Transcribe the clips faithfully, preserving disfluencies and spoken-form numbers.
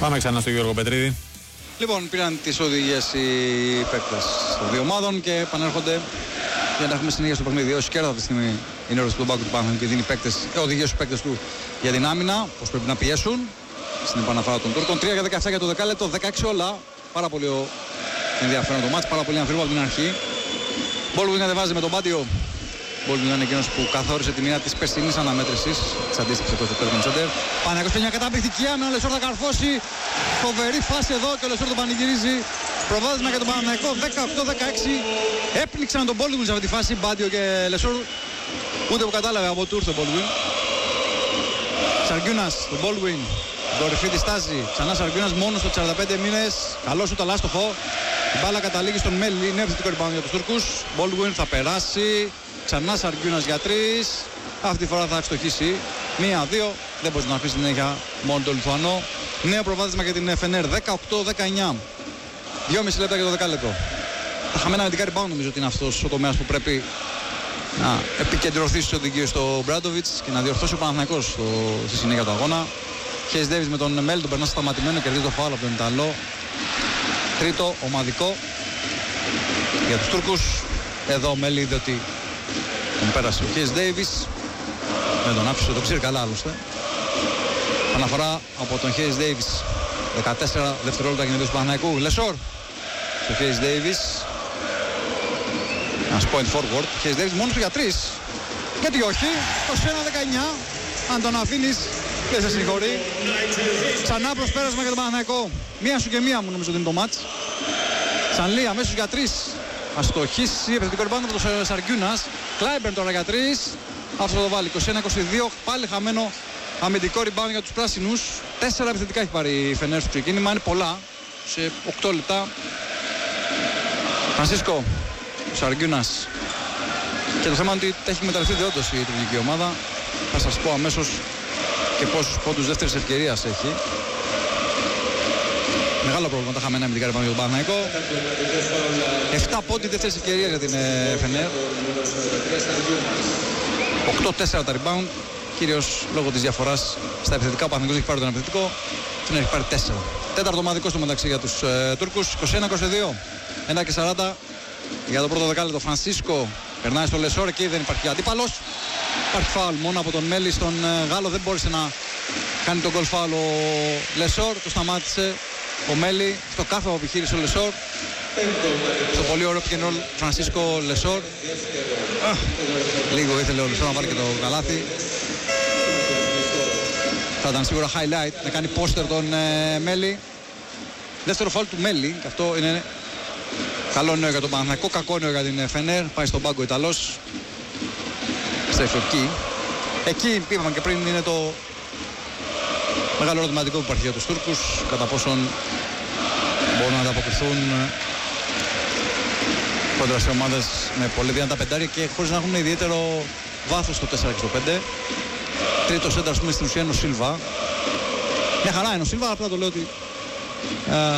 Πάμε ξανά στο Γιώργο Πετρίδη. Λοιπόν, πήραν τις οδηγίες οι παίκτες των δύο ομάδων και επανέρχονται για να έχουμε συνέχεια στο παιχνίδι. Ο Σκέρδα αυτή τη στιγμή είναι όλος στον πάγκο του Παναθηναϊκού και δίνει παίκτες, ε, οδηγίες στους παίκτες του για την άμυνα, πώς πρέπει να πιέσουν στην επαναφορά των Τούρκων. τρία για δεκαεπτά για το δεκάλεπτο, δεκαέξι όλα. Πάρα πολύ ενδιαφέρον το μάτς, πάρα πολύ αμφίβολο από την αρχή. Μπόλουιν κατεβάζει με τον Πάντιο. Μπόλουιν είναι εκείνος που καθόρισε τη μοίρα της περσινής αναμέτρησης της αντίστοιχης εκτός του Τέρμιν Σέντερ. Παναγιώτης παίρνει μια καταπληκτική άμυνα, ο Λεσόρ θα καρφώσει. Φοβερή φάση εδώ και ο Λεσόρ τον πανηγυρίζει. Προβάδισμα για τον Παναθηναϊκό δεκαοκτώ δεκαέξι. Έπνιξαν τον Μπόλουιν σε αυτή τη φάση. Μπάντιο και Λεσόρ. Ούτε που κατάλαβε από του ήρθε ο Μπόλουιν. Σαργιούνας, τον Μπόλουιν. Κορυφή τη στάση. Ξανά Σαργιούνας μόνο στο σαράντα πέντε μήνες. Καλό σου ταλάστοχο. Η μπάλα καταλήγει στον Μέλι. Είναι επιθετικό rebound για τους Τούρκους. Μπόλουιν θα περάσει. Ξανά Σαργιούνας για τρεις. Αυτή τη φορά θα ευστοχίσει. Μία, δύο. Δεν μπορεί να αφήσει την συνέχεια μόνο το Λιθουανό. Νέο προβάδισμα για την Φενέρ. δεκαοκτώ δεκαεννιά. δυόμιση λεπτά για το δεκάλεπτο. Τα χαμένα αμυντικά rebound νομίζω ότι είναι αυτός ο τομέας που πρέπει να επικεντρωθεί στις οδηγίες στο Μπράντοβιτς και να διορθώσει ο Παναθηναϊκός στο... στη συνέχεια του αγώνα. Χέις Ντέιβις με τον Μέλ, τον περνά σταματημένο, κερδίζει το φάουλ από τον Ιταλό. Τρίτο ομαδικό για τους Τούρκους. Εδώ ο Μέλ είδε ότι τον πέρασε ο Χέις Ντέιβις. Δεν τον άφησε, το ξέρει καλά άλλωστε. Αναφορά από τον Χέις Ντέιβις. δεκατέσσερα δευτερόλεπτα για την του Παναθηναϊκού. Λεσόρ στο Χέις Ντέιβις. Ένας point forward. Χέις Ντέιβις μόνος του για τρεις. Γιατί όχι. είκοσι ένα δεκαεννιά. Αν τον αφήνεις δεν σε συγχωρεί. Ξανά προσπέρασμα για τον Παναθηναϊκό. Μία σου και μία μου νομίζω ότι είναι το μάτς. Σανλή αμέσως για τρεις. Αστοχίσει. Επιθετικό rebound από τον Σαργιούνας. Κλάιμπερν τώρα για τρεις. Αυτό το βάλει. είκοσι ένα είκοσι δύο. Πάλι χαμένο αμυντικό rebound για τους πράσινους. Τέσσερα επιθετικά έχει πάρει η Φενέρ στο ξεκίνημα. Είναι πολλά. Σε οκτώ λεπτά. Φρανσίσκο. Σαργιούνας. Και το θέμα είναι ότι έχει μεταλλευτεί όντως η τουρκική ομάδα. Θα σας πω αμέσως και πόσους πόντους δεύτερης ευκαιρίας έχει. Μεγάλο πρόβλημα τα χαμένα αμυντικά rebound για τον Παναθηναϊκό. επτά πόντοι δεύτερης ευκαιρίας για την Φενέρ. οκτώ τέσσερα τα rebound. Κυρίως λόγω της διαφοράς στα επιθετικά. Ο Παναθηναϊκός έχει πάρει τον επιθετικό. Φενέρ έχει πάρει τέσσερα. Τέταρτο ομαδικό στο μεταξύ για τους ε, Τούρκους. είκοσι ένα είκοσι δύο. ένα και σαράντα για το πρώτο δεκάλεπτο. Φρανσίσκο περνάει στο Λεσόρ και δεν υπάρχει αντίπαλος. Υπάρχει φάουλ μόνο από τον Μέλη στον ε, Γάλλο. Δεν μπόρεσε να κάνει τον γκολ φάουλ ο Λεσόρ. Το σταμάτησε ο Μέλη. Στο κάθε που επιχείρησε ο Λεσόρ. Στο πολύ ωραίο pick and roll Φρανσίσκο Λεσόρ. Λίγο ήθελε ο Λεσόρ να βάλει και το καλάθι. Θα ήταν σίγουρα highlight να κάνει πόστερ τον ε, Μέλη. Δεύτερο φάουλ του Μέλη. Και αυτό είναι καλό νέο για τον Παναθηναϊκό. Κακό νέο για την Φενέρ. Πάει στον πάγκο Ιταλός. Στρέφει εκεί. Εκεί είπαμε και πριν είναι το μεγάλο ερωτηματικό που υπάρχει για τους Τούρκους. Κατά πόσον μπορούν να ανταποκριθούν κόντρα σε ομάδες με πολύ δυνατά πεντάρια και χωρίς να έχουν ιδιαίτερο βάθος στο τέσσερα και στο πέντε. Τρίτο σέντερ ας πούμε στην ουσία είναι ο Σίλβα. Μια χαρά είναι ο Σίλβα, απλά το λέω ότι α,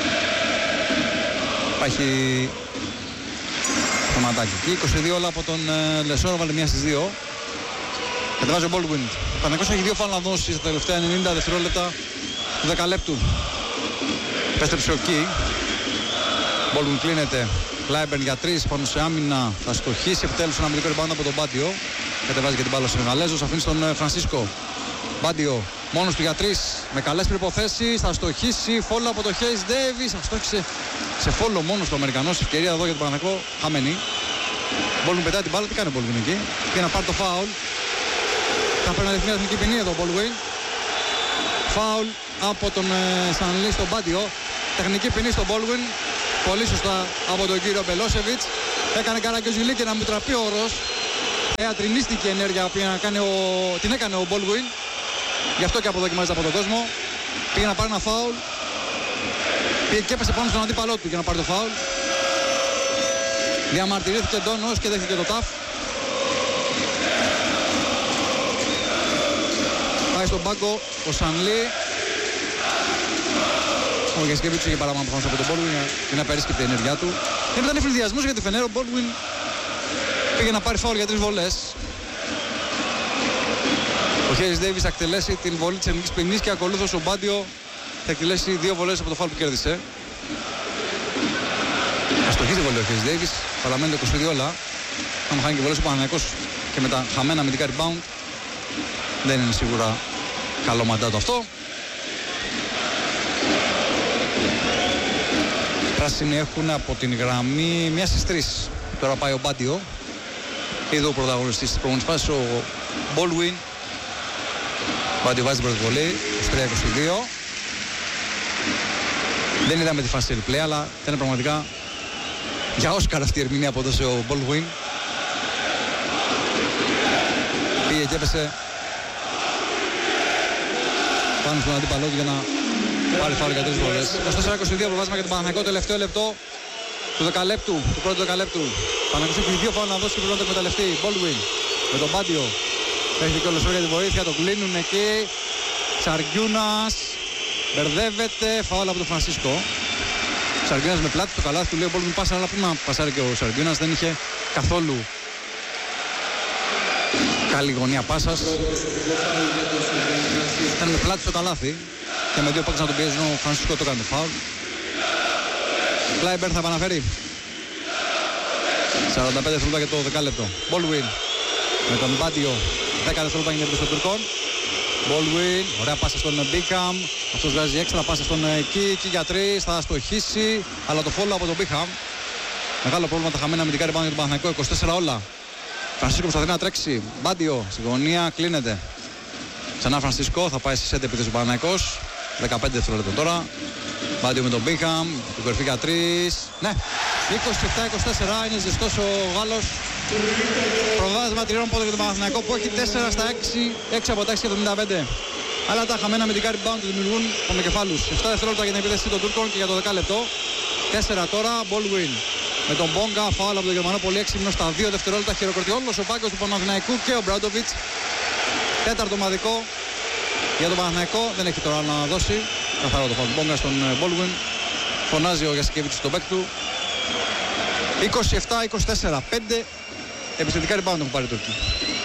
υπάρχει θεματάκι εκεί. είκοσι δύο όλα από τον ε, Λεσόρ, βάλε μία στις δύο. Κατεβάζει ο Μπόλουιν. Ο Παναθηναϊκός έχει δύο φάουλ να δώσει στα τελευταία ενενήντα δευτερόλεπτα του δεκαλέπτου. Επέστρεψε ο Κι. Μπόλουιν κλείνεται. Κλάιμπερν για τρεις πάνω σε άμυνα. Θα στοχίσει επιτέλους ένα αμυντικό rebound από τον Μπάντιο. Κατεβάζει και την μπάλα στον Γαλέζος. Αφήνει στον ε, Φρανσίσκο. Μπάντιο μόνος του για τρεις. Με καλές προϋποθέσεις. Θα στοχίσει. Φόλο από το Χέις Ντέιβις. Θα στόχισε σε φόλο μόνος του Αμερικανός. Ευκαιρία εδώ για τον Παναθηναϊκό. Χαμένη. Μπόλουιν πετάει την μπάλα. Τι κάνει ο Μπόλουιν εκεί? Και να πάρει το φάουλ. Θα πρέπει να ρυθμίσει εθνική ποινή εδώ ο Μπόλουιν. Φάουλ από τον ε, Σανλή στον Μπάντιο. Τεχνική ποινή στον Μπόλουιν. Πολύ σωστά από τον κύριο Μπελόσεβιτς. Έκανε καραγκιόζηλή και να μην τραπεί ο όρος. Εατρινίστηκε η ενέργεια που έκανε ο... την έκανε ο Μπόλουιν. Γι' αυτό και αποδοκιμάζεται από τον κόσμο. Πήγε να πάρει ένα φάουλ. Πήγε και έπεσε πάνω στον αντίπαλό του για να πάρει το φάουλ. Διαμαρτυρήθηκε εντόνως και δέχτηκε το ταφ. Πάει στον πάγκο ο Σανλή. Ο Γιασκεβίτσος είχε παράπονα πάνω από τον Μπόλουιν για να περίσκεται η ενέργειά του. Δεν ήταν εφηδιασμός για τη Φενέρ. Ο Μπόλουιν πήγε να πάρει φάουλ για τρεις βολές. Ο Χέις Ντέιβις θα εκτελέσει την βολή της εθνικής ποινής και ακολούθως ο Μπάντιο θα εκτελέσει δύο βολές από το φάουλ που κέρδισε. Αστοχίζει βολή ο Χέις Ντέιβις, παραμένει το είκοσι δύο όλα. Αν χάνει και βολές ο Παναθηναϊκός και με τα χαμένα αμυντικά rebound, δεν είναι σίγουρα καλό μαντάτο αυτό. Πράσινοι έχουν από την γραμμή μία στις τρεις. Τώρα πάει ο Μπάντιο. Εδώ ο πρωταγωνιστής της προηγούμενης φάσης, ο Baldwin. Μπάντιο βάζει την πρώτη βολή, είκοσι τρία είκοσι δύο. Δεν είδαμε τη φάση replay, αλλά ήταν πραγματικά για Όσκαρ αυτή η ερμηνεία που έδωσε ο Baldwin. Πήγε και έπεσε πάνω στον αντίπαλό του για να πάρει φάουλ για τρεις βολές. είκοσι τέσσερα είκοσι δύο προβάσμα για τον Παναθηναϊκό, τελευταίο λεπτό του δεκαλέπτου, του πρώτου δεκαλέπτου. Παναθηναϊκός έχει δύο φάουλ να δώσει και πρέπει να το εκμεταλλευτεί. Baldwin με τον Μπάντιο. Έχει και όλος για τη βοήθεια, το κλείνουν εκεί. Σαργιούνας μπερδεύεται, φάουλ από τον Φρανσίσκο. Σαργιούνας με πλάτη στο καλάθι του λέει ο Baldwin πάσα, αλλά πού να πασάρει και ο Σαργιούνας, δεν είχε καθόλου καλή γωνία πάσας. Ήταν με πλάτη στο καλάθι και με δύο πόντους να τον πιέζουν, ο Φρανσίσκο το έκανε το φάουλ. Κλάιμπερ θα επαναφέρει. σαράντα πέντε δευτερόλεπτα για το δεκάλεπτο. Baldwin με τον Μπάντιο. δέκα δευτερόλεπτα για την επίθεση των Τουρκών. Baldwin, ωραία πάσα στον Μπίκαμ. Αυτός βγάζει έξτρα πάσα στον Κίκη για τρεις. Θα στοχίσει, αλλά το φόλο από τον Μπίκαμ. Μεγάλο πρόβλημα τα χαμένα αμυντικά rebound για τον Παναθηναϊκό. είκοσι τέσσερα όλα. Φρανσίσκο προσπαθεί να τρέξει. Μπάντιο στη γωνία, κλείνεται. Ξανά Φρανσίσκο, θα πάει στη σέντε επίθεση ο Παναθηναϊκός. δεκαπέντε δευτερόλεπτα τώρα. Μπάντιο με τον Μπίκαμ, την κορυφή για τρεις. Ναι, είκοσι επτά είκοσι τέσσερα, είναι ζεστός ο Γάλλος. Προβάδισμα τριών πόντων για τον Παναθηναϊκό που έχει τέσσερα στα έξι, έξι από τα έξι εβδομήντα πέντε. Αλλά τα χαμένα αμυντικά rebound δημιουργούν πονοκεφάλους. επτά δευτερόλεπτα για την επίθεση των Τούρκων και για το δεκάλεπτο. τέσσερα τώρα, Baldwin με τον Μπόγκα, φάουλ από τον Γερμανό, πολύ έξυπνο στα δύο δευτερόλεπτα. Χειροκροτεί όλος ο πάγκος του Παναθηναϊκού και ο Μπράντοβιτς. Τέταρτο ομαδικό για τον Παναθηναϊκό, δεν έχει τώρα να δώσει. Καθαρό το φάουλ του Μπόγκα στον Baldwin. Φωνάζει ο Γιασκεβίτσιος στον παίκτη του. είκοσι επτά είκοσι τέσσερα, πέντε επιθετικά rebound έχουν πάρει οι Τούρκοι.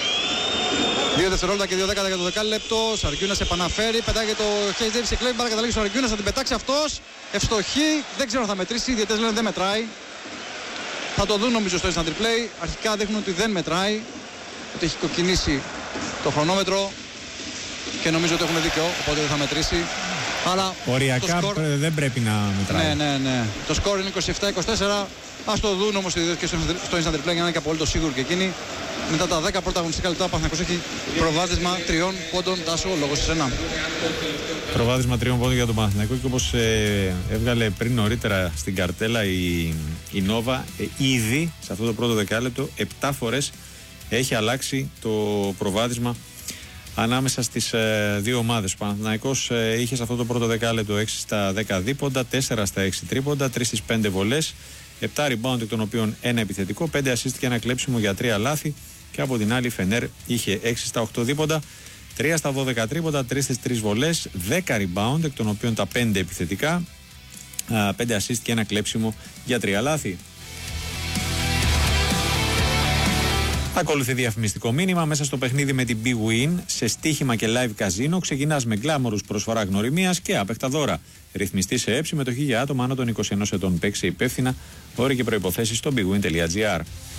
δύο δευτερόλεπτα και δύο δέκατα για το δεκάλεπτο. Σαργιούνας επαναφέρει, πετάγει το Χέις Ντέιβις, εκλέβει μπάλα, καταλήγει στο Σαργιούνας, θα την πετάξει αυτός. Ευστοχή, δεν ξέρω αν θα μετρήσει, οι διαιτές λένε δεν μετράει. Θα το δουν νομίζω στο instant replay. Αρχικά δείχνουν ότι δεν μετράει, ότι έχει κοκκινήσει το χρονόμετρο και νομίζω ότι έχουν δίκιο, οπότε δεν θα μετρήσει. Αλλά οριακά σκορ... δεν πρέπει να μετράει. Ναι, ναι, ναι. Το σκορ είναι είκοσι επτά είκοσι τέσσερα. Ας το δουν όμως και στο instant replay για να είναι και απολύτως σίγουροι και εκείνοι. Μετά τα δέκα πρώτα αγωνιστικά λεπτά ο Παναθηναϊκός έχει προβάδισμα τριών πόντων. Τάσο, λόγος σε ένα. Προβάδισμα τριών πόντων για τον Παναθηναϊκό και όπως ε, έβγαλε πριν νωρίτερα στην καρτέλα η, η Νόβα, ε, ήδη σε αυτό το πρώτο δεκάλεπτο επτά φορές έχει αλλάξει το προβάδισμα ανάμεσα στις ε, δύο ομάδες. Ο Παναθηναϊκός ε, είχε σε αυτό το πρώτο δεκάλεπτο έξι στα δέκα δίποντα, τέσσερα στα έξι τρίποντα, τρεις στις πέντε βολές, επτά rebound εκ των οποίων ένα επιθετικό, πέντε assist και ένα κλέψιμο για τρία λάθη. Και από την άλλη η Φενέρ είχε έξι στα οκτώ δίποντα, τρία στα δώδεκα τρίποντα, τρεις στις τρεις βολές, δέκα rebound εκ των οποίων τα πέντε επιθετικά, πέντε assist και ένα κλέψιμο για τρία λάθη. Ακολουθεί διαφημιστικό μήνυμα μέσα στο παιχνίδι με την Bwin σε στοίχημα και live casino. Ξεκινάς με γκλάμορους προσφορά γνωριμίας και άπεκτα δώρα. Ρυθμιστή σε έψη, συμμετοχή για άτομα άνω των είκοσι ενός ετών. Παίξε υπεύθυνα. Όροι και προϋποθέσεις στο bwin τελεία gr.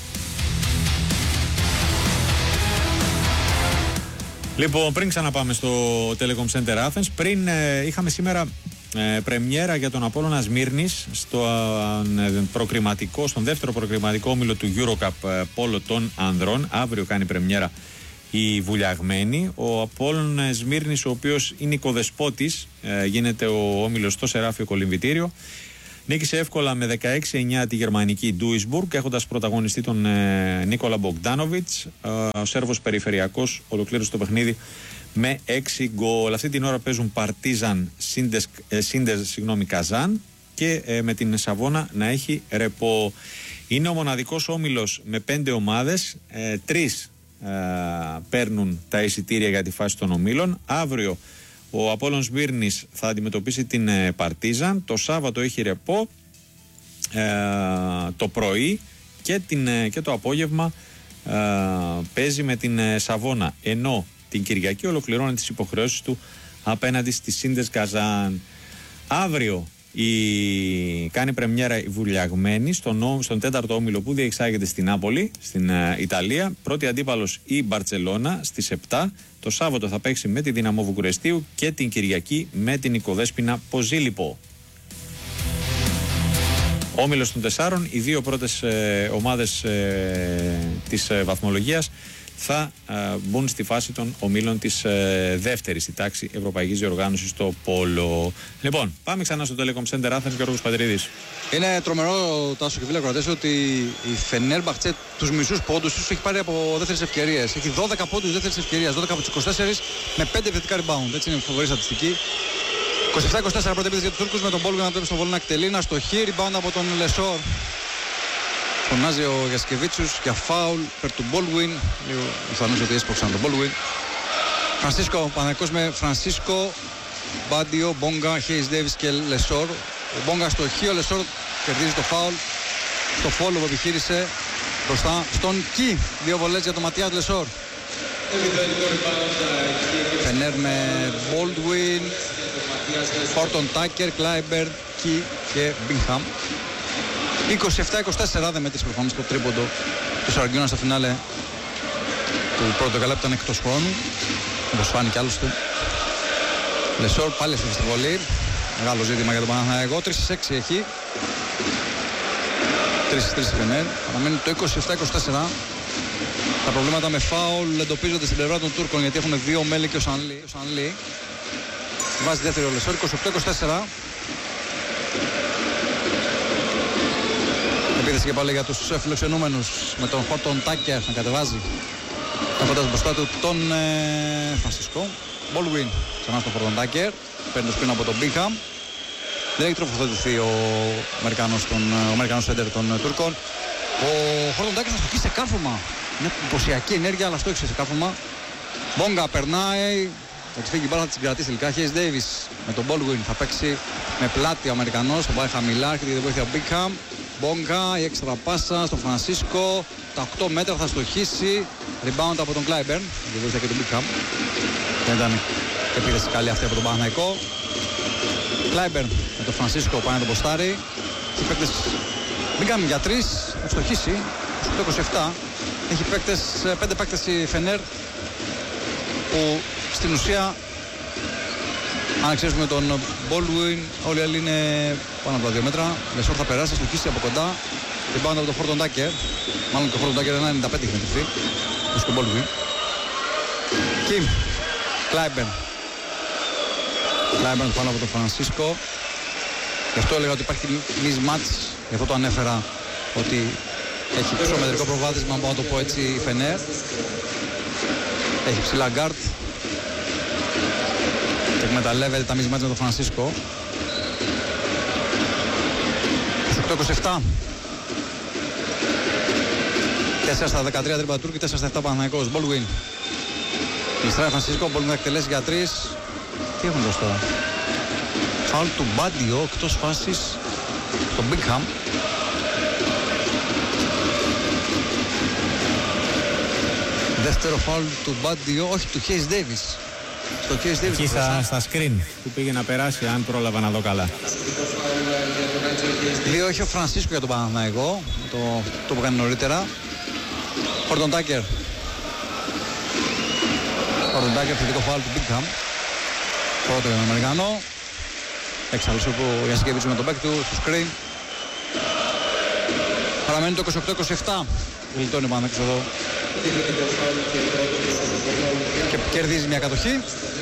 Λοιπόν, πριν ξαναπάμε στο Telecom Center Athens, πριν ε, είχαμε σήμερα ε, πρεμιέρα για τον Απόλλωνα Σμύρνης στο ε, προκριματικό, στον δεύτερο προκριματικό όμιλο του Eurocup ε, Πόλο των Ανδρών. Αύριο κάνει πρεμιέρα η Βουλιαγμένη. Ο Απόλλων Σμύρνης, ο οποίος είναι οικοδεσπότης, ε, γίνεται ο όμιλος στο Σεράφιο Κολυμβητήριο. Νίκησε εύκολα με δεκαέξι εννιά τη γερμανική Duisburg, έχοντας πρωταγωνιστή τον ε, Νίκολα Μπογκντάνοβιτς. Ε, ο Σέρβος περιφερειακός ολοκλήρωσε το παιχνίδι με έξι γκολ. Αυτή την ώρα παίζουν Παρτίζαν Σίντες, ε, Σίντες συγγνώμη, Καζάν και ε, με την Σαβόνα να έχει ρεπό. Είναι ο μοναδικός όμιλος με πέντε ομάδες, ε, τρεις ε, παίρνουν τα εισιτήρια για τη φάση των ομίλων. Αύριο ο Απόλλων Σμύρνης θα αντιμετωπίσει την ε, Παρτίζαν. Το Σάββατο έχει ρεπό ε, το πρωί και, την, ε, και το απόγευμα ε, παίζει με την ε, Σαβόνα, ενώ την Κυριακή ολοκληρώνει τις υποχρεώσεις του απέναντι στη Σίντες Καζάν. Αύριο η... κάνει πρεμιέρα η Βουλιαγμένη στον, στον τέταρτο όμιλο που διεξάγεται στην Νάπολη, στην uh, Ιταλία. Πρώτη αντίπαλος η Μπαρτσελώνα στις επτά. Το Σάββατο θα παίξει με τη Δύναμο Βουκουρεστίου και την Κυριακή με την Οικοδέσποινα Ποζίλιππο. Όμιλος των τεσσάρων, οι δύο πρώτες ε, ομάδες ε, της ε, βαθμολογίας θα ε, μπουν στη φάση των ομίλων της ε, δεύτερης, η τάξη Ευρωπαϊκής Διοργάνωσης στο Πόλο. Λοιπόν, πάμε ξανά στο Telecom Center Athens, Γιώργος Πατρίδης. Είναι τρομερό, Τάσο και φίλε ακροατές, ότι η Φενέρμπαχτσε τους μισούς πόντους τους έχει πάρει από δεύτερες ευκαιρίες. Έχει δώδεκα πόντους δεύτερης ευκαιρίας, δώδεκα από τις είκοσι τέσσερα με πέντε επιθετικά rebound. Έτσι είναι φοβερή στατιστική. είκοσι επτά είκοσι τέσσερα πρώτη επίθεση για τους Τούρκους, με τον Πόλγο να τρέπει στο βολό να εκτελεί. Ένα στοχή, rebound από τον Λεσόρ. Φωνάζει ο Γιασκεβίτσιους για φάουλ περ του Μπόλγουιν. Λίγο πιθανώς ότι έσπρωξαν τον Μπόλγουιν. Φρανσίσκο, Παναθηναϊκός με Φρανσίσκο, Μπάντιο, Μπόγκα, Χέις Ντέιβις και Λεσόρ. Ο Μπόγκα στοχή, ο Λεσόρ κερδίζει το φάουλ. Το φόλο που επιχείρησε μπροστά στον Κι. Δύο βολές για τον Ματιάς Λεσόρ. Φενέρ με Baldwin, Χόρτον Τάκερ, Κλάιμπερ, Κι και Μπίνχαμ. είκοσι επτά είκοσι τέσσερα, δεν μέτρησε προφανώς το τρίποντο του Σαραγκιώνα στο φινάλε του πρώτου δεκαλέπτου, ήταν εκτός χρόνου, όπως φάνηκε άλλωστε. Λεσόρ πάλι έσωσε στη βολή, μεγάλο ζήτημα για τον Παναθηναϊκό, τρία στις έξι έχει, τρία στις τρία η Φενέρ, παραμένει το είκοσι επτά είκοσι τέσσερα. Τα προβλήματα με φάουλ εντοπίζονται στην πλευρά των Τούρκων, γιατί έχουν δύο μέλη και ο Σανλή. Βάζει δεύτερο Λεσόρ, είκοσι οκτώ είκοσι τέσσερα. Επίθεση και πάλι για τους φιλοξενούμενους, με τον Χόρτον Τάκερ να κατεβάζει, έχοντας μπροστά του τον ε, Φρανσίσκο. Baldwin ξανά στον Χόρτον Τάκερ, παίρνει το σπίνο από τον Μπίνχαμ. Δεν έχει τροφοδοτηθεί ο Αμερικανός, τον, ο Αμερικανός σέντερ των Τούρκων. Ο Χόρτον Τάκερ θα στοχίσει σε κάρφωμα. Είναι εντυπωσιακή ενέργεια, αλλά στόχισε σε κάρφωμα. Μπόγκα περνάει, θα τη φύγει η μπάλα, θα την κρατήσει τελικά. Χέις Ντέιβις με τον Baldwin θα παίξει με πλάτη ο Αμερικανός, θα πάει χαμηλά, έρχεται για την βοήθεια ο Μπίνχαμ. Μπόγκα, η έξτρα πάσα στον Φρανσίσκο, τα οκτώ μέτρα θα στοχίσει, rebound από τον Κλάιμπερν, τη βοήθεια και τον Μπίνχαμ. Δεν ήταν επίθεση καλή αυτή από τον Παναθηναϊκό. Κλάιμπερν με τον Φρανσίσκο πάει να τον ποστάρει. Έχει παίκτες Μπίνχαμ για τρεις, θα στοχίσει, είκοσι οκτώ είκοσι επτά. Έχει παίκτες, πέντε παίκτες η Φενέρ, που στην ουσία, αν εξαιρέσουμε τον Baldwin, όλοι οι άλλοι είναι πάνω από τα δύο μέτρα. Λεσόρ θα περάσει, θα στοχίσει από κοντά. Rebound από τον Χόρτον Τάκερ. Μάλλον και ο Χόρτον Τάκερ είναι ενενήντα πέντε έχει μετρηθεί. Όπως και ο Baldwin. Κι, Κλάιμπερν. Κλάιμπερν πάνω από τον Φρανσίσκο. Γι' αυτό έλεγα ότι υπάρχει mismatch. Γι' αυτό το ανέφερα ότι έχει ψωμετρικό προβάδισμα, μπορώ να το πω έτσι, η Φενέρ. Έχει ψηλά γκάρτ. Εκμεταλλεύεται τα mismatch με τον Φρανσίσκο. είκοσι οκτώ είκοσι επτά. τέσσερα στα δεκατρία τρίποντα Τούρκοι, τέσσερα στα επτά Παναθηναϊκός. Baldwin. Λιστράει Φρανσίσκο, Baldwin θα εκτελέσει για τρεις. Τι έχουν δώσει τώρα? Φάουλ του Μπάντιο, εκτός φάσης, τον Μπίνχαμ. Δεύτερο φάουλ του Μπάντιο, όχι του Χέις Ντέιβις. Στο Χέις Ντέιβις. Εκεί στα, στα screen που πήγε να περάσει, αν πρόλαβα να δω καλά. Δύο έχει ο Φρανσίσκο για τον Παναθηναϊκό, το, το που κάνει νωρίτερα. Χόρτον Τάκερ. Χόρτον Τάκερ, θετικό φάουλ του Μπίνχαμ. Πρώτο για τον Αμερικανό. Εξάλλου ο Γιασκεβίτσιους με τον παίκ του στο screen. Παραμένει το είκοσι οκτώ είκοσι επτά. Γλιτώνει ο Παναθηναϊκός εδώ και κερδίζει μια κατοχή.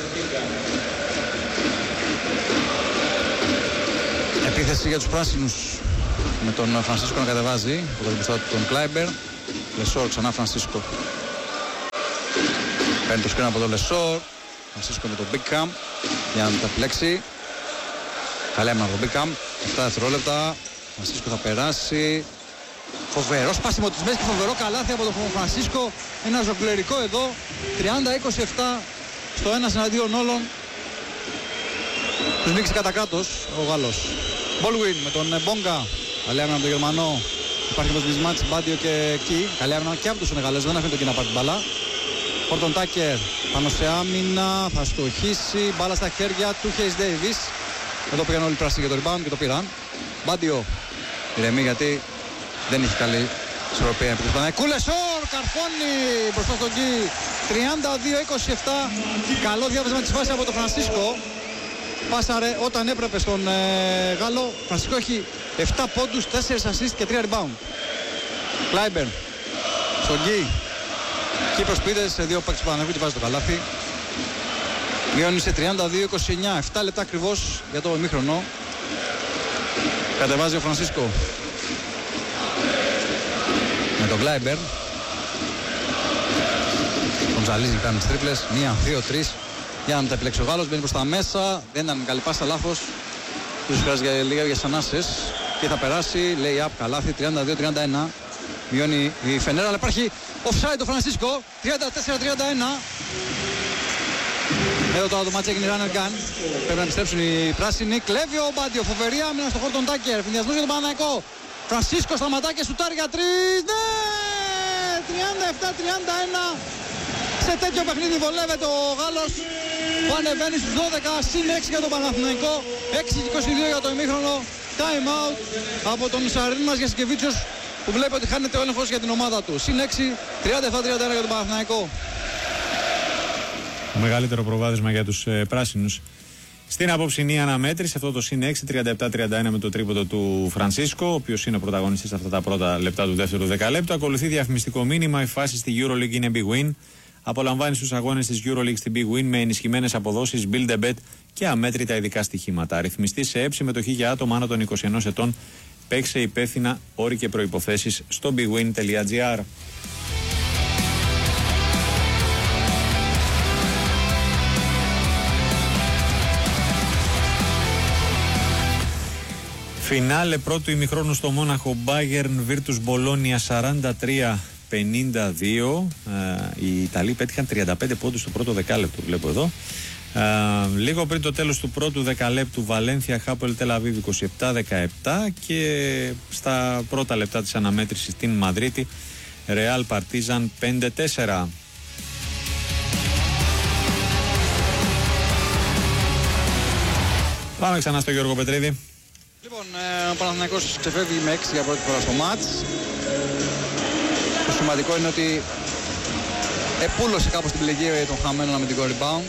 Επίθεση για τους πράσινους, με τον Φρανσίσκο να κατεβάζει από τον μπροστά του τον Κλάιμπερ. Λεσόρ ξανά Φρανσίσκο. Παίρνει το σκριν από τον Λεσόρ. Φρανσίσκο με τον Μπίνχαμ για να τα επιλέξει. Καλή άμυνα από τον Μπίνχαμ. επτά δευτερόλεπτα. Φρανσίσκο θα περάσει. Φοβερό σπάσιμο της μέσης και φοβερό καλάθι από τον Φρανσίσκο. Ένα ζωγκλερικό εδώ. τριάντα είκοσι επτά στο ένας εναντίον όλων. Τους νίκησε κατά κράτος ο Γάλλος. Baldwin με τον Μπόγκα. Καλή άμυνα από τον Γερμανό. Υπάρχει το mismatch Μπάντιο και Κι. Καλή άμυνα και από τους Σενεγαλέζους. Δεν αφήνει το Κι να πάρει την μπάλα. Χόρτον Τάκερ πάνω σε άμυνα. Θα στοχίσει. Μπάλα στα χέρια του Χέις Ντέιβις. Εδώ πήγαν όλοι πράσινοι για το rebound και το πήραν. Μπάντιο. Ηρεμή γιατί δεν έχει καλή ισορροπία. Κούλεσορ, καρφώνει μπροστά στον Γκί. τριάντα δύο είκοσι επτά. Καλό διάβασμα της φάσης από τον Φρανσίσκο. Πάσαρε όταν έπρεπε στον ε, Γάλλο. Φρανσίσκο έχει επτά πόντους, τέσσερα assist και τρία rebound. Κλάιμπερν στον Γκί. Εκεί προσπίδες σε δύο παίκτες του Παναγιώτη βάζει το καλάθι. Μειώνει σε τριάντα δύο είκοσι εννιά. επτά λεπτά ακριβώς για το ημίχρονο. Κατεβάζει ο Φρανσίσκο με τον Κλάιμπερν. Τον ζαλίζει κάνει τις τρίπλες. Μία, δύο, τρεις. Για να τα επιλέξει ο Γάλλος. Μπαίνει προς τα μέσα. Δεν ήταν καλή πάσα, λάθος. Τους χρειάζεται για λίγα για σανάσες. Και θα περάσει. Λέει up καλάθι. τριάντα δύο τριάντα ένα. Μειώνει η Φενέρα. Αλλά υπάρχει offside το Φρανσίσκο. τριάντα τέσσερα τριάντα ένα. Εδώ τώρα το μάτσο έγινε run and gun. Πρέπει να επιστρέψουν οι πράσινοι. Κλέβει ο Μπάντιο. Φοβερή άμυνα στο χώρο των Τάκερ. Φινδιασμός για τον Παναθηναϊκό. Φρανσίσκο σταματά και σουτάρει για τρεις. Ναι! τριάντα επτά τριάντα ένα. Σε τέτοιο παιχνίδι βολεύεται ο Γάλλος που ανεβαίνει στους δώδεκα. Συν έξι για τον Παναθηναϊκό. έξι είκοσι δύο για το ημίχρονο. Time out από τον Σαρίν μας για Σκεβίτσιος που βλέπει ότι χάνεται ο έλεγχος για την ομάδα του. Συν έξι, τριάντα επτά τριάντα ένα για τον Παναθηναϊκό. Μεγαλύτερο προβάδισμα για τους ε, πράσινους. Στην απόψινή αναμέτρηση, αυτό το συν έξι, τριάντα επτά τριάντα ένα με το τρίποντο του Φρανσίσκο, ο οποίος είναι ο πρωταγωνιστής αυτά τα πρώτα λεπτά του δεύτερου δεκαλέπτου. Ακολουθεί διαφημιστικό μήνυμα. Η φάση στη EuroLeague είναι big win. Απολαμβάνει στους αγώνες της EuroLeague στην big win με ενισχυμένες αποδόσεις, build a bet και αμέτρητα ειδικά στοιχήματα. Αριθμιστή σε έψη συμμετοχή για άτομα άνω των είκοσι ενός ετών. Παίξε υπεύθυνα, όροι και προϋποθέσεις στο bigwin τελεία gr. Φινάλε πρώτου ημιχρόνου στο Μόναχο, Bayern Virtus Bologna σαράντα τρία πενήντα δύο. Ε, οι Ιταλοί πέτυχαν τριάντα πέντε πόντους στο πρώτο δεκάλεπτο, βλέπω εδώ. Ε, λίγο πριν το τέλος του πρώτου δεκαλέπτου, Βαλένθια Χάπολ Τελαβίβ είκοσι επτά δεκαεπτά και στα πρώτα λεπτά της αναμέτρησης στην Μαδρίτη, Ρεάλ Παρτίζαν πέντε τέσσερα. Πάμε ξανά στο Γιώργο Πετρίδη. Λοιπόν, ε, ο Παναθηναϊκός ξεφεύγει με έξι για πρώτη φορά στο μάτς. Το σημαντικό είναι ότι επούλωσε κάπως την πληγή των χαμένων με την rebound.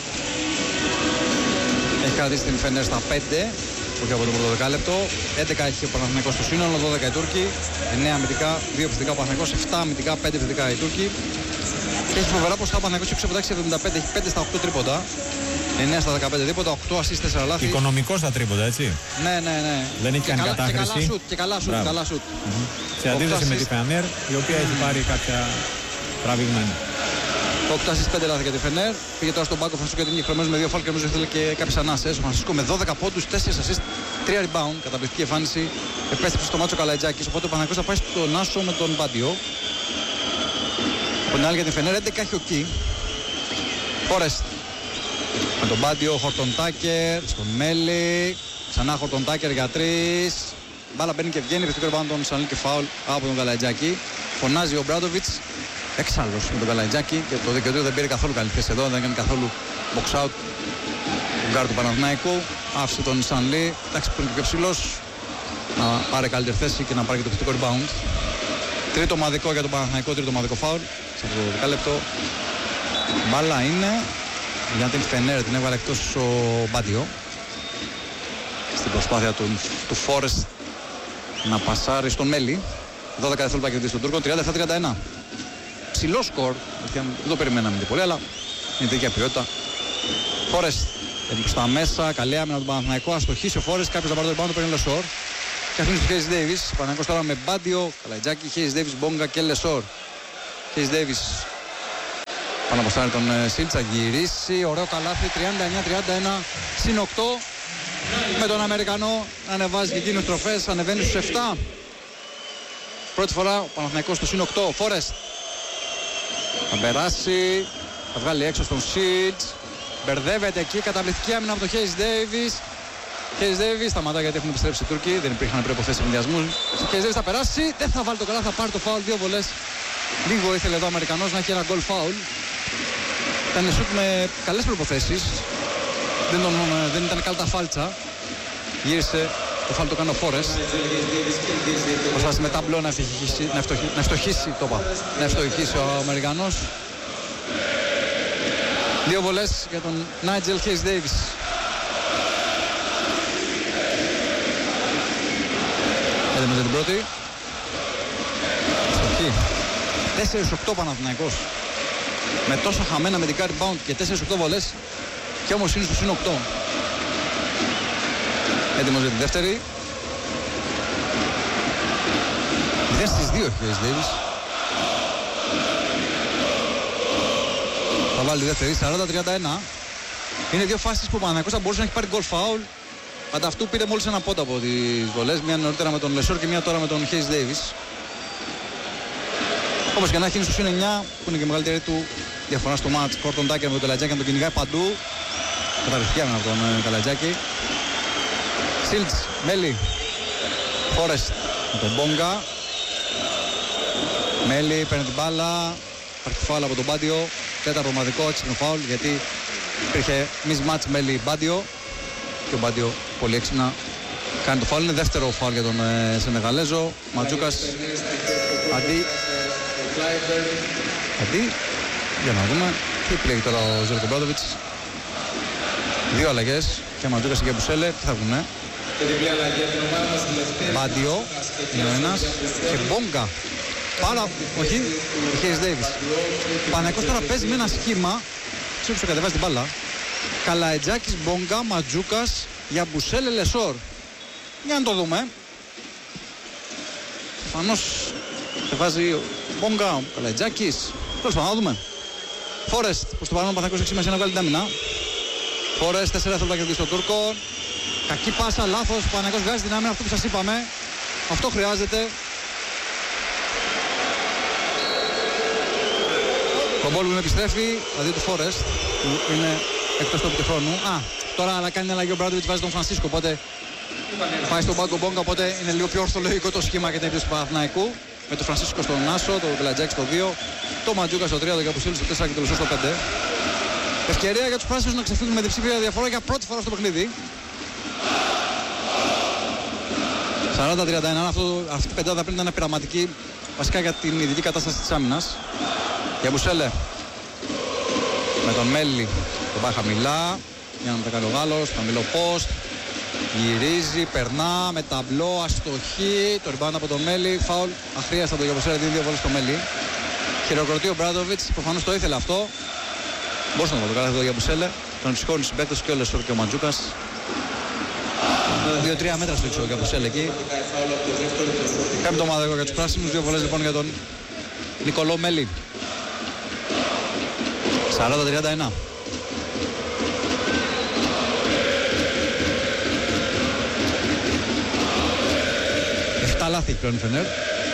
Έχει κρατήσει την Φενέρ στα πέντε, όχι από το πρώτο δεκάλεπτο. έντεκα έχει ο Παναθηναϊκός στο σύνολο, δώδεκα οι Τούρκοι. εννέα αμυντικά, δύο επιθετικά ο Παναθηναϊκός, επτά αμυντικά, πέντε επιθετικά οι Τούρκοι. Και έχει φοβερά πως ο Παναθηναϊκός έχει εξαπετάξει εβδομήντα πέντε, έχει πέντε στα οκτώ τρίποντα. εννέα στα δεκαπέντε δίποτα, οκτώ assist, τέσσερα λάθη. Οικονομικό στα τρίποντα, έτσι. Ναι, ναι, ναι. Δεν έχει κάνει κατάχρηση. Και καλά σουτ, και καλά σουτ, καλά σουτ. Mm-hmm. Σε αντίθεση με τη Φενέρ, η οποία έχει πάρει κάποια τραβηγμένη. οκτώ assist, πέντε λάθη για τη Φενέρ. Πήγε τώρα στον πάγκο Φρανσίσκο γιατί είναι χρωμένος με δύο φάλ και νομίζω θέλει και κάποιες ανάσες. Ο Φρανσίσκο με δώδεκα πόντους, τέσσερα assist, τρία rebound. Καταπληκτική εμφάνιση. Επέστρεψε στο μάτσο Καλατζάκης. Οπότε ο Παναθηναϊκός θα πάει στον Άσο με τον Μπάντιο. Από την άλλη για τη Φενέρ, έντεκα έχει ο Κι. Φόρεστ. Με τον Μπάντιο, Χορτον Τάκερ, στον Μέλι. Ξανά Χορτον Τάκερ για τρεις. Μπάλα μπαίνει και βγαίνει. Βριστικό rebound τον Σανλή και φάουλ από τον Καλατζάκη. Φωνάζει ο Μπράντοβιτς. Έξαλλος με τον Καλατζάκη και το δικαιωτήριο δεν πήρε καθόλου καλή θέση εδώ. Δεν έκανε καθόλου box out. Τον γκάρ του Παναθηναϊκού. Άφησε τον Σανλή. Εντάξει που είναι και πιο ψηλός. Να πάρει καλύτερη θέση και να πάρει και το θετικό rebound. Τρίτο ομαδικό για τον Παναθηναϊκό. Τρίτο ομαδικό φάουλ. Σε αυτό το δεκάλεπτο. Μπάλα είναι για την Φενέρ, την έβαλε εκτός ο Μπάντιο στην προσπάθεια του, του Φόρεστ να πασάρει στον Μέλι. δώδεκα δευτερόλεπτα κερδίσει τον Τούρκο, τριάντα επτά τριάντα ένα. Ψηλό σκορ, δεν το περιμέναμε και πολύ, αλλά είναι τέτοια ποιότητα. Φόρεστ προς τα μέσα, καλή άμυνα του Παναθηναϊκού, αστοχίσει ο Φόρεστ, κάποιος θα πάρει το rebound, παίρνει ο Λεσόρ και αφήνει του Χέις Ντέιβις. Παναθηναϊκός τώρα με Μπάντιο, Καλατζάκη, Χέις Ντέιβις, Μπόγκα και Λεσόρ. Χέις Ντέιβις πάνω από στάρει τον Σίλτσα, γυρίσει, ωραίο καλάθι, τριάντα εννέα τριάντα ένα, συν οκτώ, με τον Αμερικανό να ανεβάζει και εκείνους τροφές, ανεβαίνει στους επτά. Πρώτη φορά ο Παναθηναϊκός στο συν οκτώ, Φόρεστ. Θα περάσει, θα βγάλει έξω στον Σίλτς, μπερδεύεται εκεί, καταπληκτική άμυνα από τον Χέις Ντέιβις. Χέις Ντέιβις σταματά γιατί έχουν επιστρέψει οι Τούρκοι, δεν υπήρχαν προϋποθέσεις συνδυασμού. Ο Χέις Ντέιβις θα περάσει, δεν θα βάλει το καλά, θα πάρει το φάουλ, δύο βολές. Λίγο ήθελε εδώ ο Αμερικανός να έχει ένα goal foul. Ήταν σουτ με καλές προϋποθέσεις. Δεν, τον, δεν ήταν καλά τα φάλτσα. Γύρισε, το φάουλ το κάνει ο Φόρεστ. Προσπάθησε με ταμπλό να ευτυχίσει, να ευτοχίσει, να ευτοχίσει, το πα, να ευτοχίσει ο Αμερικανός. Δύο βολές για τον Νάιτζελ Χέις Ντέιβις. Έτοιμος για την πρώτη. Στοχή. τέσσερα οκτώ Παναθηναϊκός. Με τόσα χαμένα μερικά rebound και τέσσερα οκτώ βολές. Και όμως είναι στο συν οκτώ. Έτοιμος για την δεύτερη. μηδέν στις δύο έχει ο Χέις Ντέιβις. Θα βάλει τη δεύτερη, σαράντα τριάντα ένα. Είναι δύο φάσεις που ο Παναθηναϊκός θα μπορούσε να έχει πάρει γκολ φάουλ. Ανταυτού πήρε μόλις ένα πόντο από τις βολές. Μία νωρίτερα με τον Λεσόρ και μία τώρα με τον Χέις Ντέιβις. Όπως και να έχει, είναι στο συν εννιά που είναι και η μεγαλύτερη του διαφορά στο μάτς. Κόρτον Τάκερ με τον Καλατζάκη να τον κυνηγάει παντού. Καταρριφτική άμυνα από τον Καλατζάκη. Σίλτς, Μέλι, Φόρεστ με τον Μπόγκα. Μέλι παίρνει την μπάλα. Υπάρχει φάουλ από τον Μπάντιο. Τέταρτο ομαδικό έξυπνο φάουλ γιατί υπήρχε mismatch Μέλι Μπάντιο. Και ο Μπάντιο πολύ έξυπνα κάνει το φάουλ. Είναι δεύτερο φάουλ για τον ε, Σενεγαλέζο. Ματζούκας αντί. Αντί. Για να δούμε. Τι πλέγει τώρα ο Ζέλκο Μπράντοβιτς. Δύο αλλαγές. Και Ματζούκας και Μπουσέλε. Τι θα βγουνε. Μπάντιο είναι ο ένας. Και Μπόγκα. Πάρα. Όχι. Χέις Ντέιβις. Παναθηναϊκός τώρα παίζει με ένα σχήμα. Ξέρω που κατεβάζει την μπάλα. Καλαετζάκης, Μπόγκα, Ματζούκας, για Μπουσέλε, Λεσόρ. Για να το δούμε. Προφανώς κατεβάζει ο Μπόγκα, ο Καλαετζάκης. Τέλος πάντων, να δούμε. Φόρεστ, προς το παρόν ο Παναθηναϊκός έχει σημασία να βγάλει την άμυνα. Φόρεστ, τέσσερα δευτερόλεπτα κερδίσει τον Τούρκο. Κακή πάσα, λάθος. Ο Παναθηναϊκός βγάζει την άμυνα, αυτό που σας είπαμε. Αυτό χρειάζεται. Ο Μπόλγουιν επιστρέφει, δηλαδή του Φόρεστ, που είναι εκτός του χρόνου. Α, τώρα αλλά κάνει αλλαγή ο Μπράντοβιτς, βάζει τον Φρανσίσκο, οπότε πάει στον πάγκο Μπόγκα, οπότε είναι λίγο πιο ορθολογικό το σχήμα για την επίθεση του Παναθηναϊκού. Με τον Φρανσίσκο στον Άσο, τον Γκλατζάκη στο δύο, το Ματζούκα στο τρία, τον Καπουσίλη στο τέσσερα και το Λεσό στο πέντε. Ευκαιρία για τους πράσινους να ξεφύγουν με διψήφια διαφορά για πρώτη φορά στο παιχνίδι. σαράντα τριάντα ένα, αυτή η πεντάδα πριν ήταν πειραματική βασικά για την ειδική κατάσταση της άμυνας. Για Μπουσέλε με τον Μέλι, τον πάει χαμηλά για να τα κάνει ο Γάλλος, χαμηλό post, γυρίζει, περνά με ταμπλό, αστοχή, το rebound από τον Μέλι, φάουλ, αχρίαστα το Γιαμπουσέλε, δίνει δύο βόλες στο Μέλι. Χειροκροτεί ο Μπράντοβιτς, προφανώς το ήθελε αυτό, μπορούσε να το κάνει αυτό το Γιαμπουσέλε, τον ψυχώνει συμπαίκτες και ο Λεσόρ και ο Ματζούκας. δύο τρία μέτρα στο έξω ο Γιαμπουσέλε εκεί. Κάνει το ομάδο για τους πράσινους, δύο βολές λοιπόν για τον Νικολό Μέλι. σαράντα τριάντα ένα. Εφτά λάθη πλέον η Φενέρ.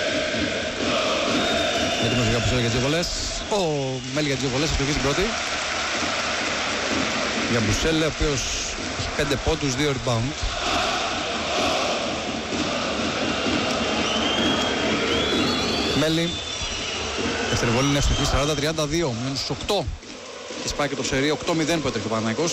Έτοιμος για Μπουσέλε για τις δύο βολές. Ο Μέλι για τις δύο βολές, ευτυχής την πρώτη. Για Μπουσέλε, ο οποίος έχει πέντε πόντους, δύο rebound. Μέλι. Δεύτερη βολή είναι ευτυχής, σαράντα τριάντα δύο, μείνουν στους οκτώ. Και σπάει και το σερί οκτώ μηδέν που έτρεχε ο Παναθηναϊκός.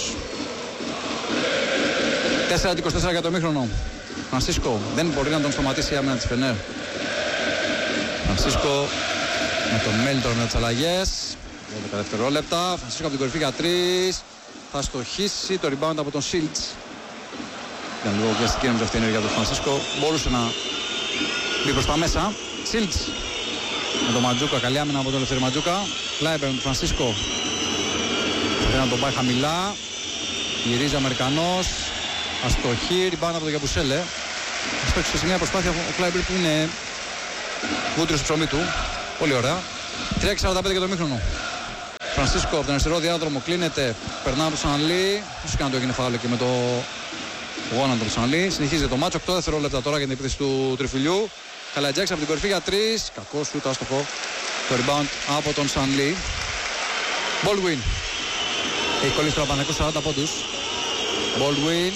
τέσσερα είκοσι τέσσερα για το ημίχρονο. Φρανσίσκο δεν μπορεί να τον σταματήσει η άμυνα της Φενέρ. Φρανσίσκο με τον Μέλιτορ με τις αλλαγές. δώδεκα δευτερόλεπτα. Φρανσίσκο από την κορυφή για τρεις. Θα στοχίσει το rebound από τον Σίλτς. Ήταν λίγο βιαστική νομίζω αυτή η ενέργεια του Φρανσίσκο. Μπορούσε να μπει προς τα μέσα. Σίλτς με τον Ματζούκα, καλή άμυνα από τον Ελευθερή Ματζούκα. Κλάιμπερ με τον Φρανσίσκο. Δεν να τον πάει χαμηλά. Γυρίζει ο Αμερικανός. Αστοχή, ριμπάνα από τον Γιαμπουσέλε. Αστόχησε σε μια προσπάθεια ο Κλάιμπερ που είναι βούτυρος στο ψωμί του. Πολύ ωραία. τρία και σαράντα πέντε για το μήχρονο. Φρανσίσκο από τον αριστερό διάδρομο κλείνεται. Περνά από τον Σανλή. Ίσως και να το έγινε φάουλ και με το γόνατο του Σανλή. Συνεχίζει το μάτσο. οκτώ δευτερόλεπτα τώρα για την επίθεση του τριφυλιού. Καλατζάκης από την κορυφή για τρεις. Κακό σουτ, άστοχο. Το rebound από τον Σανλή. Baldwin. Έχει κολλήσει τώρα Παναθηναϊκός σαράντα πόντους. Baldwin.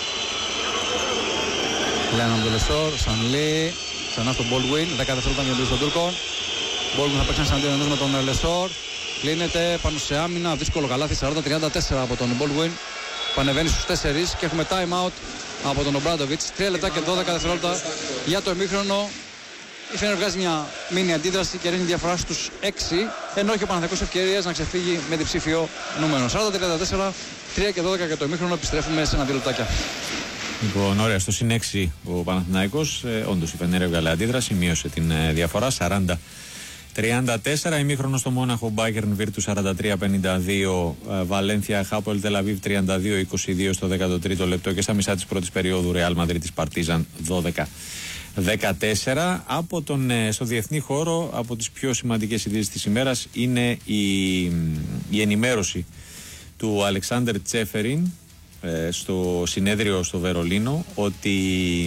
Λένε από τον Λεσόρ. Σανλή. Ξανά στον Baldwin. δέκα δευτερόλεπτα για τον στον Τούρκο. Baldwin θα παίξει ένα εναντίον ενός με τον Λεσόρ. Κλείνεται πάνω σε άμυνα. Δύσκολο καλάθι. σαράντα τριάντα τέσσερα από τον Baldwin. που ανεβαίνει στους τέσσερις και έχουμε time out από τον Ομπράντοβιτς. τρία λεπτά και δώδεκα δευτερόλεπτα για το ημίχρονο. Η Φενέρ βγάζει μια μίνι αντίδραση και ρίχνει διαφορά στους έξι, ενώ έχει ο Παναθηναϊκός ευκαιρίες να ξεφύγει με διψήφιο νούμερο. σαράντα τριάντα τέσσερα, τρία και δώδεκα για το ημίχρονο. Επιστρέφουμε σε ένα-δύο λεπτάκια. Λοιπόν, ωραία, στο συν έξι ο Παναθηναϊκός, ε, όντως η Φενέρ έβγαλε αντίδραση, μείωσε την ε, διαφορά, σαράντα τριάντα τέσσερα. Ημίχρονο στο Μόναχο, Μπάγερν Βίρτου σαράντα τρία πενήντα δύο, ε, Βαλένθια Χάπολ Τελαβίβ τριάντα δύο είκοσι δύο στο δέκατο τρίτο λεπτό και στα μισά της πρώτης περίοδου Ρεάλ Μαδρίτης Παρτίζαν δώδεκα δεκατέσσερα. Από τον, ε, στο διεθνή χώρο, από τις πιο σημαντικές ειδήσεις της ημέρας είναι η, η ενημέρωση του Αλεξάνδερ Τσέφεριν στο συνέδριο στο Βερολίνο ότι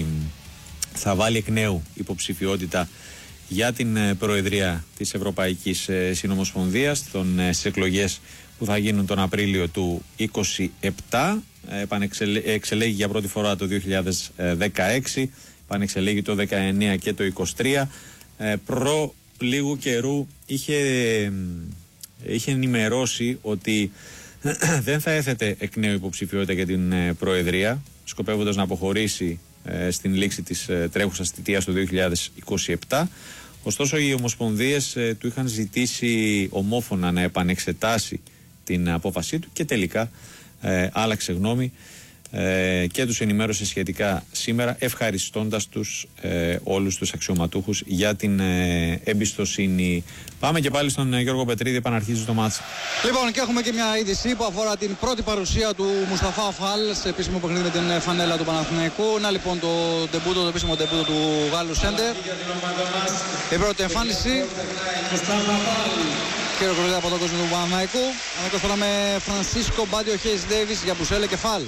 θα βάλει εκ νέου υποψηφιότητα για την Προεδρία της Ευρωπαϊκής Συνομοσπονδίας στις εκλογές που θα γίνουν τον Απρίλιο του είκοσι επτά. Εξελέγει για πρώτη φορά το δύο χιλιάδες δεκαέξι, επανεξελέγει το δεκαεννιά και το είκοσι τρία. Προ λίγου καιρού είχε, είχε ενημερώσει ότι δεν θα έθετε εκ νέου υποψηφιότητα για την ε, Προεδρία, σκοπεύοντας να αποχωρήσει ε, στην λήξη της ε, τρέχουσας θητείας το δύο χιλιάδες είκοσι επτά. Ωστόσο, οι ομοσπονδίες ε, του είχαν ζητήσει ομόφωνα να επανεξετάσει την απόφασή του και τελικά ε, άλλαξε γνώμη ε, και τους ενημέρωσε σχετικά σήμερα, ευχαριστώντας τους ε, όλους τους αξιωματούχους για την ε, εμπιστοσύνη. Πάμε και πάλι στον ε, Γιώργο Πετρίδη, επαναρχίζει το μάτς. Λοιπόν, και έχουμε και μια είδηση που αφορά την πρώτη παρουσία του Μουσταφά Φαλ σε επίσημο παιχνίδι με την φανέλα του Παναθηναϊκού. Να λοιπόν το ντεμπούτο, το επίσημο ντεμπούτο του Γάλλου Σέντερ. Η πρώτη εμφάνιση. Χειροκροτείται από τον κόσμο του Παναθηναϊκού. Ανακοινώ τώρα με Φρανσίσκο Μπάντιο Χέις Ντέιβις για Μπουσέλε και Φαλ.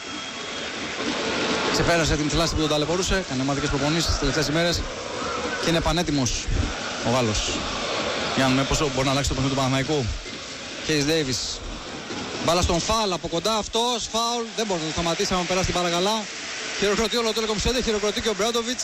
Ξεπέρασε την θλάση που τον ταλαιπωρούσε, κάνει ομαδικές προπονήσεις τις τελευταίες ημέρες και είναι πανέτοιμος ο Γάλλος. Για να δούμε πόσο μπορεί να αλλάξει το παιχνίδι του Παναθηναϊκού. Χέις Ντέιβις. Μπάλα στον Φαλ από κοντά, αυτός φάουλ, δεν μπορεί να το σταματήσει, άμα περάσει την μπάλα καλά. Χειροκροτεί όλο το Telecom Center, χειροκροτεί και ο Μπράντοβιτς.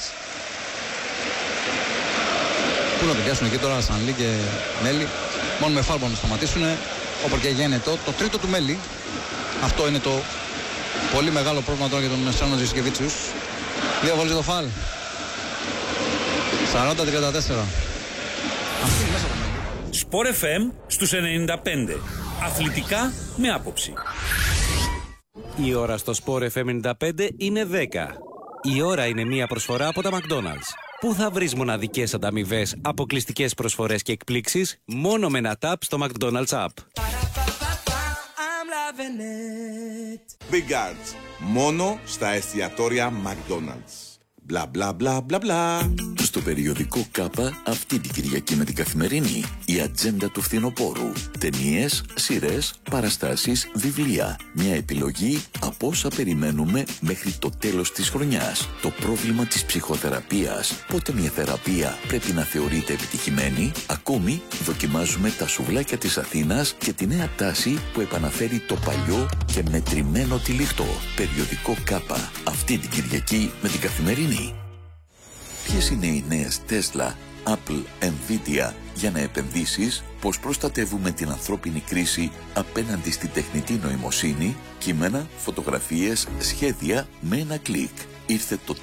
Πού να την πιάσουν εκεί τώρα Σανλή και Μέλι. Μόνο με φάουλ μπορούν να σταματήσουν. Όπως και γίνεται το τρίτο του Μέλι. Αυτό είναι το πολύ μεγάλο πρόβλημα τώρα για τον Σάνο Ζισκεβίτσιους. Δύο βόλες για το Φαλ. σαράντα τριάντα τέσσερα. Αυτή είναι μέσα από μένα. Σπορ εφ εμ στους ενενήντα πέντε. Αθλητικά με άποψη. Η ώρα στο Σπορ εφ εμ ενενήντα πέντε είναι δέκα. Η ώρα είναι μία προσφορά από τα McDonald's. Πού θα βρεις μοναδικές ανταμοιβές, αποκλειστικές προσφορές και εκπλήξεις μόνο με ένα tap στο McDonald's app. Big Guards. Μόνο στα εστιατόρια McDonald's. Μπλα μπλα μπλα μπλα μπλα. Στο περιοδικό ΚΑΠΑ αυτή την Κυριακή με την Καθημερινή η ατζέντα του φθινοπόρου. Ταινίες, σειρές, παραστάσεις, βιβλία. Μια επιλογή από όσα περιμένουμε μέχρι το τέλος της χρονιάς. Το πρόβλημα της ψυχοθεραπείας. Πότε μια θεραπεία πρέπει να θεωρείται επιτυχημένη. Ακόμη δοκιμάζουμε τα σουβλάκια της Αθήνας και τη νέα τάση που επαναφέρει το παλιό και μετρημένο τυλιχτό. Περιοδικό ΚΑΠΑ αυτή την Κυριακή με την Καθημερινή. Ποιες είναι οι νέες Tesla, Apple, Nvidia για να επενδύσεις, πώς προστατεύουμε την ανθρώπινη κρίση απέναντι στη τεχνητή νοημοσύνη, κείμενα, φωτογραφίες, σχέδια με ένα κλικ. Ήρθε το